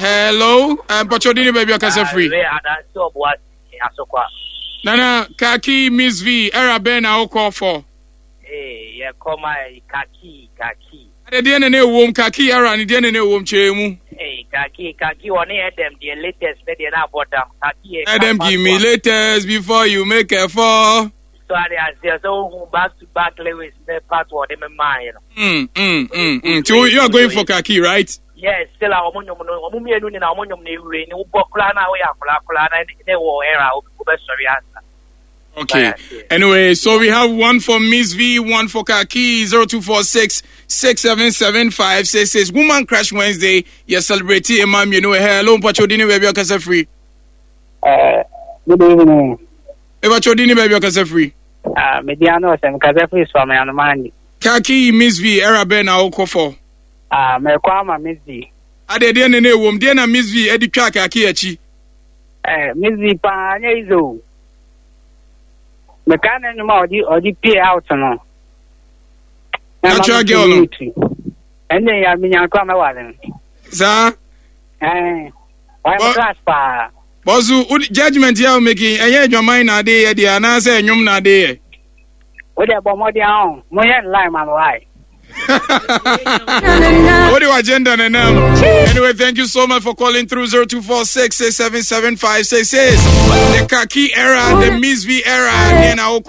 Hello, Pachodi baby akase free. Nana Kaki Miss V era ben na call for. Eh, yeah, call my Kaki. The DNA wom Kaki era and the DNA wom chemu. Eh, Kaki one of them the latest they na bought them. Kaki Adam give me latest before you make a fall. So I say so back to back Lewis the part what them mind. So you are going for Kaki, right? Yes, still our mummy no na omonyom na ewure ni wo bokura na we akura na ne wo era sorry answer. Okay. Anyway, so we have one for Miss V, one for Kaki, 0246 677566. Woman Crash Wednesday. You're celebrating a mom, you know. Hello, Pachodini baby akase free. Good evening. Pachodini baby akase free. Mediano sem kase free so me anumani. Kaki Miss V era ben na okofo. Me kwama Miss V. Ade de ne wom de na Miss V edi twa Kaki achi. Miss V pa nya izo. Me kana nyuma odi pay out no. Natural girl no. Ene ya minya kwa me wale. Sa? Why class pa? Bozu judgment ya making eye adwaman na de ye ana say enwum na de ye. We dey bomodi ahun. Mo ye lie man lie. What do you agenda anyway, thank you so much for calling through 0246 677566. The Kaki era, the Miss V era, and